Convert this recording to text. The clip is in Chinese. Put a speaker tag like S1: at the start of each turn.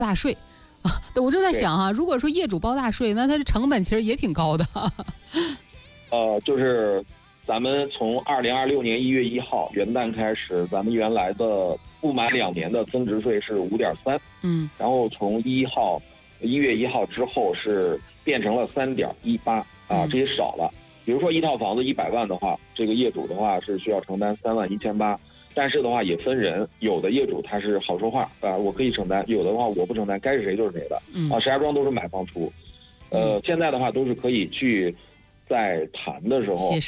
S1: 大税啊。我就在想啊，如果说业主包大税，那它的成本其实也挺高的。
S2: 就是咱们从2026年1月1号元旦开始，咱们原来的不满2年的增值税是5.3%，然后从1月1号之后是变成了3.18%啊，这也少了。比如说一套房子100万的话，这个业主的话是需要承担3.18万，但是的话也分人，有的业主他是好说话啊，我可以承担；有的话我不承担，该是谁就是谁的啊。石家庄都是买方出，现在的话都是可以去在谈的时候